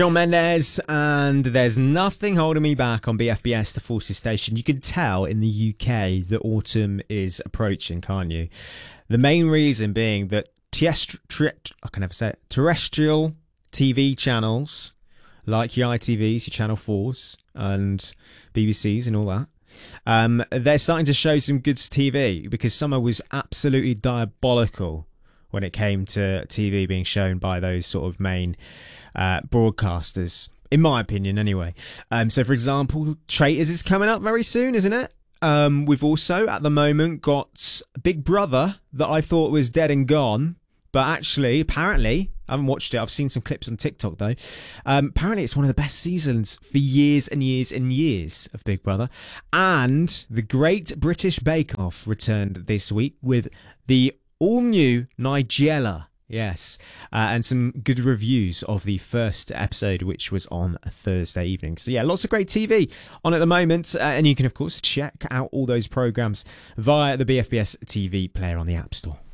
Shawn Mendes, and there's nothing holding me back on BFBS, the Forces Station. You can tell in the UK that autumn is approaching, can't you? The main reason being that terrestrial TV channels like your ITVs, your Channel 4s, and BBCs and all that, they're starting to show some good TV, because summer was absolutely diabolical when it came to TV being shown by those sort of main broadcasters, in my opinion anyway. So for example, Traitors is coming up very soon, isn't it? We've also at the moment got Big Brother, that I thought was dead and gone, but actually apparently, I haven't watched it, I've seen some clips on TikTok though, apparently it's one of the best seasons for years and years and years of Big Brother. And the Great British Bake Off returned this week with the all new Nigella. Yes, and some good reviews of the first episode, which was on a Thursday evening. So yeah, lots of great TV on at the moment, and you can of course check out all those programs via the BFBS TV player on the App Store.